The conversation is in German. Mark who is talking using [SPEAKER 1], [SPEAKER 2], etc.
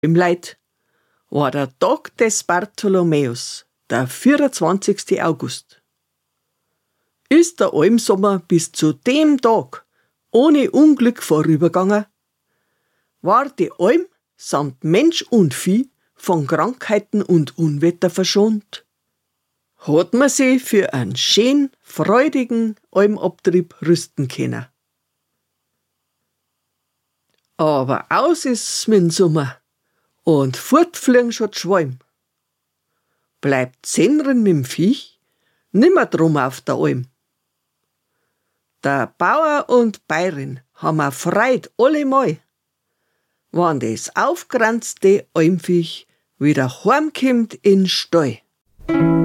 [SPEAKER 1] Im Leid war der Tag des Bartholomäus, der 24. August. Ist der Almsommer bis zu dem Tag ohne Unglück vorübergegangen, war die Alm samt Mensch und Vieh von Krankheiten und Unwetter verschont, hat man sie für einen schönen, freudigen Almabtrieb rüsten können. Aber aus ist's mit dem Sommer und fortfliegen schon die Schwalm. Bleibt Zennrin mit dem Viech nimmer drum auf der Alm. Der Bauer und Bäuerin haben a Freud allemal, wann das aufgeranzte Almviech wieder heimkommt in den Stall.